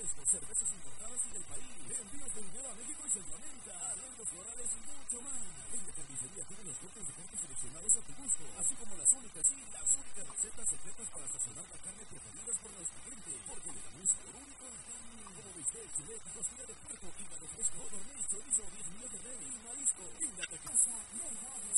refrescos, cervezas importadas y del país, envíos de dinero a México y Centroamérica, arreglos florales y mucho más. En la carnicería tienen los cortes de carne seleccionados a tu gusto, así como las únicas recetas secretas para sazonar la carne preferidas por los clientes, porque le dan un sabor único a la carne, como bistec, chuleta, costilla de puerco, hígado fresco, codorniz, chorizo, 10 millas de res y marisco. En la casa no hay